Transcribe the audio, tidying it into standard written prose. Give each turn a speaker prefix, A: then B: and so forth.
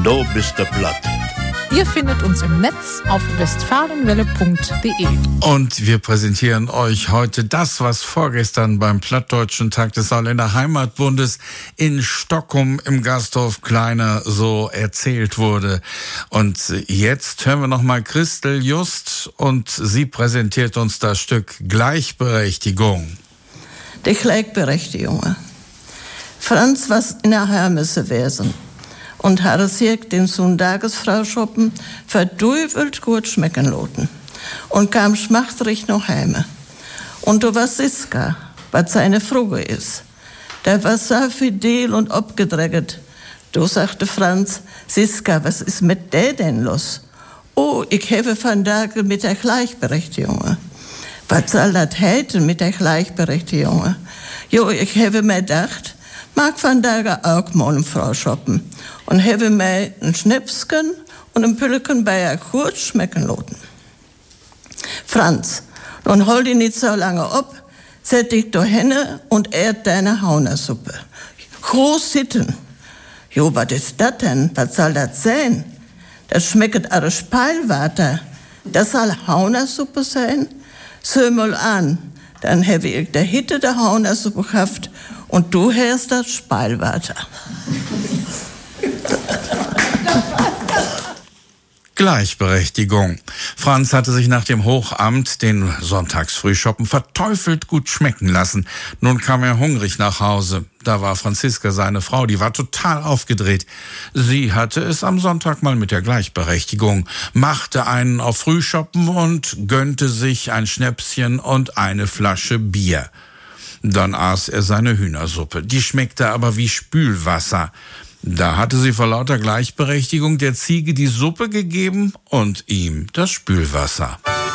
A: Du bist der Platt.
B: Ihr findet uns im Netz auf westfalenwelle.de.
C: Und wir präsentieren euch heute das, was vorgestern beim Plattdeutschen Tag des Saarländer Heimatbundes in Stockholm im Gasthof Kleiner so erzählt wurde. Und jetzt hören wir nochmal Christel Just und sie präsentiert uns das Stück Gleichberechtigung.
D: Die Gleichberechtigung. Franz was in der Hermesse wesen und hatte sich den Sonntagsfrau shoppen verdübelt gut schmecken lassen und kam schmachterig noch heim. Und du war Siska, was seine Frage ist. Der war so fidel und abgedrecket. Du sagte Franz, Siska, was ist mit der denn los? Oh, ich habe von Tage mit der Gleichberechtigung. Was soll das heißen mit der Gleichberechtigung? Jo, ich habe mir gedacht, mag von Tage auch mal eine Frau shoppen und habe mir ein Schnäpschen und ein Pülleken bei ihr kurz schmecken lassen. Franz, nun hol dich nicht so lange ab, set dich da hin und erd deine Haunersuppe. Groß sitten. Jo, was ist das denn? Was soll das sein? Das schmeckt alle Speilwater. Das soll Haunersuppe sein? Sö mal an, dann habe ich der Hitte der Haunersuppe gehabt und du hörst das Speilwater.
C: Gleichberechtigung. Franz hatte sich nach dem Hochamt den Sonntagsfrühschoppen verteufelt gut schmecken lassen. Nun kam er hungrig nach Hause. Da war Franziska seine Frau, die war total aufgedreht. Sie hatte es am Sonntag mal mit der Gleichberechtigung, machte einen auf Frühschoppen und gönnte sich ein Schnäpschen und eine Flasche Bier. Dann aß er seine Hühnersuppe. Die schmeckte aber wie Spülwasser. Da hatte sie vor lauter Gleichberechtigung der Ziege die Suppe gegeben und ihm das Spülwasser.